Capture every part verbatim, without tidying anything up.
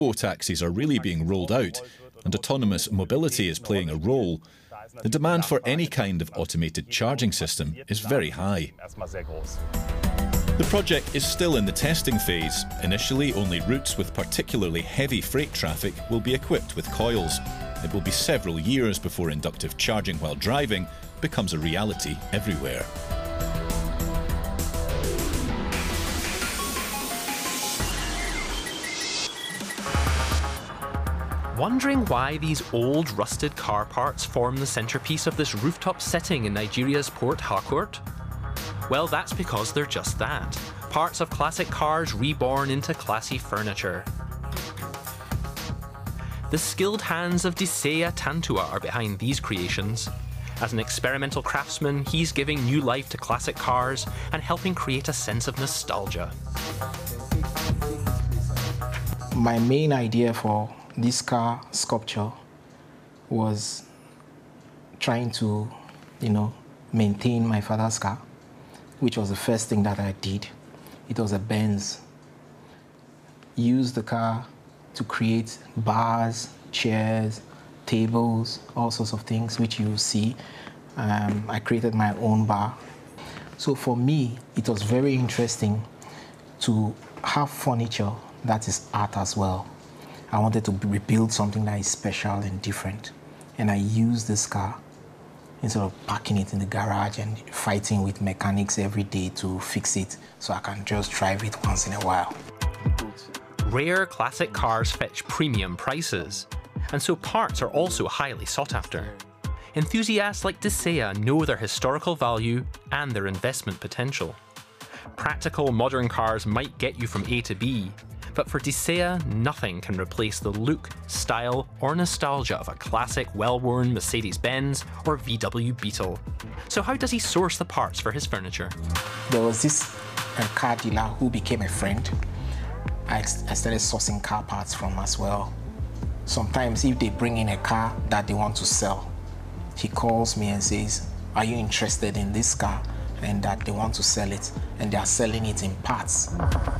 Robo-taxis are really being rolled out, and autonomous mobility is playing a role, the demand for any kind of automated charging system is very high. The project is still in the testing phase. Initially, only routes with particularly heavy freight traffic will be equipped with coils. It will be several years before inductive charging while driving becomes a reality everywhere. Wondering why these old, rusted car parts form the centrepiece of this rooftop setting in Nigeria's Port Harcourt? Well, that's because they're just that. Parts of classic cars reborn into classy furniture. The skilled hands of Disea Tantua are behind these creations. As an experimental craftsman, he's giving new life to classic cars and helping create a sense of nostalgia. My main idea for this car sculpture was trying to, you know, maintain my father's car, which was the first thing that I did. It was a Benz. Used the car to create bars, chairs, tables, all sorts of things, which you see. Um, I created my own bar. So for me, it was very interesting to have furniture that is art as well. I wanted to rebuild something that is special and different. And I used this car instead of parking it in the garage and fighting with mechanics every day to fix it, so I can just drive it once in a while. Rare classic cars fetch premium prices, and so parts are also highly sought after. Enthusiasts like Disea know their historical value and their investment potential. Practical modern cars might get you from A to B, but for Disea, nothing can replace the look, style, or nostalgia of a classic, well-worn Mercedes-Benz or V W Beetle. So how does he source the parts for his furniture? There was this uh, car dealer who became a friend. I, I started sourcing car parts from as well. Sometimes if they bring in a car that they want to sell, he calls me and says, are you interested in this car? And that they want to sell it, and they are selling it in parts.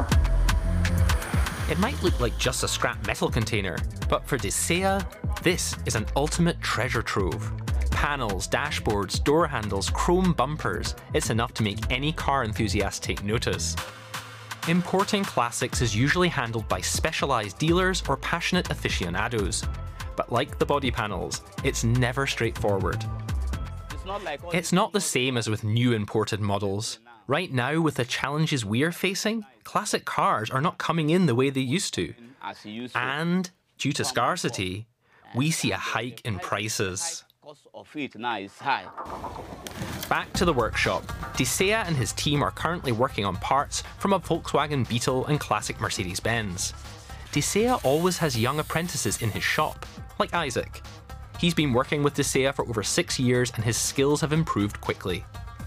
It might look like just a scrap metal container, but for Disea, this is an ultimate treasure trove. Panels, dashboards, door handles, chrome bumpers, it's enough to make any car enthusiast take notice. Importing classics is usually handled by specialised dealers or passionate aficionados. But like the body panels, it's never straightforward. It's not the same as with new imported models. Right now, with the challenges we're facing, classic cars are not coming in the way they used to. And, due to scarcity, we see a hike in prices. Back to the workshop. Disea and his team are currently working on parts from a Volkswagen Beetle and classic Mercedes-Benz. Disea always has young apprentices in his shop, like Isaac. He's been working with Disea for over six years and his skills have improved quickly.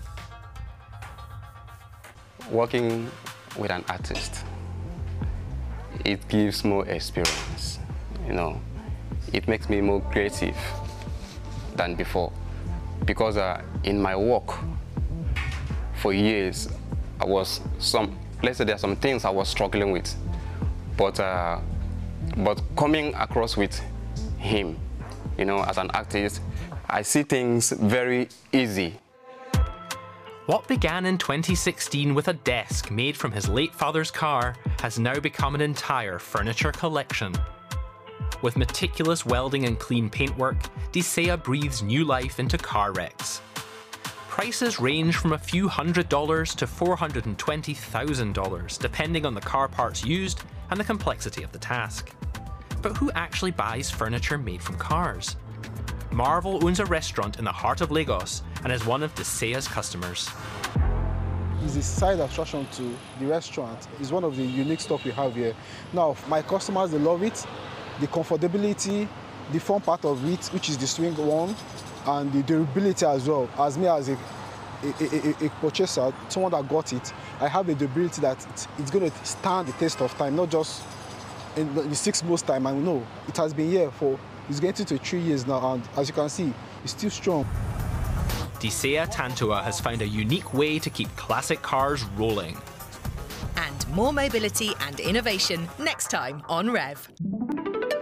Working with an artist, it gives more experience, you know. It makes me more creative than before. Because uh, in my work, for years, I was some, let's say there are some things I was struggling with. But, uh, but coming across with him, you know, as an artist, I see things very easy. What began in twenty sixteen with a desk made from his late father's car has now become an entire furniture collection. With meticulous welding and clean paintwork, Disea breathes new life into car wrecks. Prices range from a few hundred dollars to four hundred twenty thousand dollars, depending on the car parts used and the complexity of the task. But who actually buys furniture made from cars? Marvel owns a restaurant in the heart of Lagos and is one of Disea's customers. It's a side attraction to the restaurant. It's one of the unique stuff we have here. Now, my customers, they love it. The comfortability, the fun part of it, which is the swing one, and the durability as well. As me as a, a, a, a purchaser, someone that got it, I have a durability that it's, it's going to stand the test of time, not just in the six months time. And no, it has been here for, it's getting to three years now, and as you can see, it's still strong. Disea Tantua has found a unique way to keep classic cars rolling. And more mobility and innovation next time on Rev.